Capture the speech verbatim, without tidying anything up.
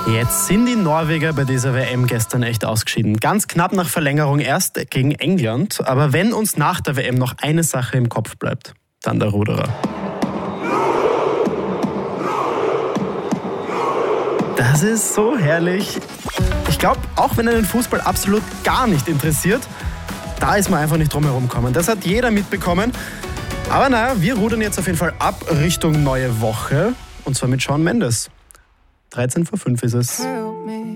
Jetzt sind die Norweger bei dieser W M gestern echt ausgeschieden. Ganz knapp nach Verlängerung erst gegen England. Aber wenn uns nach der W M noch eine Sache im Kopf bleibt, dann der Ruderer. Das ist so herrlich. Ich glaube, auch wenn er den Fußball absolut gar nicht interessiert, da ist man einfach nicht drum herum gekommen. Das hat jeder mitbekommen. Aber naja, wir rudern jetzt auf jeden Fall ab Richtung neue Woche. Und zwar mit Shawn Mendes. dreizehn vor fünf ist es.